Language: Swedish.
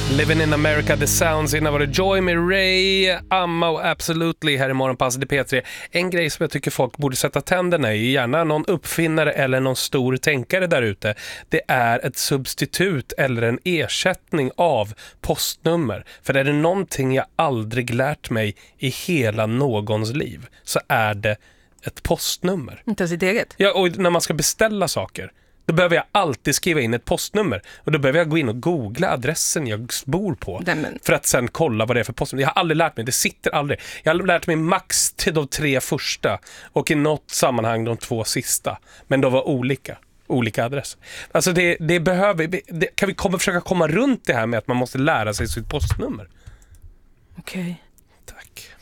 Living in America, The Sounds. Innan var det Joy med Ray, Amma och Absolutely här i Morgonpasset i P3. En grej som jag tycker folk borde sätta tänderna i, gärna någon uppfinnare eller någon stor tänkare där ute, det är ett substitut eller en ersättning av postnummer. För är det någonting jag aldrig lärt mig i hela någons liv, så är det ett postnummer. Inte sitt eget? Ja, och när man ska beställa saker, då behöver jag alltid skriva in ett postnummer. Och då behöver jag gå in och googla adressen jag bor på. För att sen kolla vad det är för postnummer. Jag har aldrig lärt mig, det sitter aldrig. Jag har lärt mig max till de 3 första. Och i något sammanhang de 2 sista. Men de var olika adresser. Alltså det behöver... kan vi försöka komma runt det här med att man måste lära sig sitt postnummer? Okej. Tack.